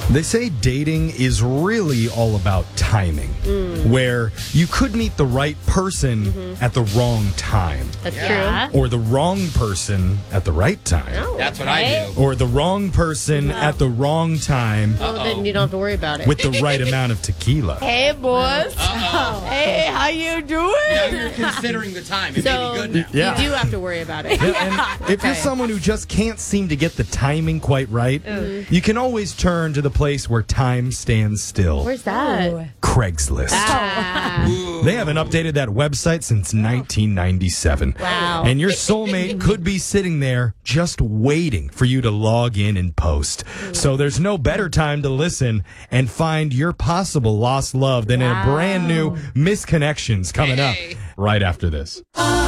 They say dating is really all about timing, where you could meet the right person at the wrong time, That's true. or the wrong person at the right time, That's what I do. or the wrong person at the wrong time Well, then you don't have to worry about it. with the right amount of tequila. Hey, boys. Hey, how you doing? Now you're considering the time. It So may be good now. Yeah. you do have to worry about it. Yeah, and if you're someone who just can't seem to get the timing quite right, you can always turn to the place where time stands still. Where's that? Craigslist. They haven't updated that website since 1997. Wow. And your soulmate could be sitting there just waiting for you to log in and post. So there's no better time to listen and find your possible lost love than in a brand new Misconnections coming up right after this.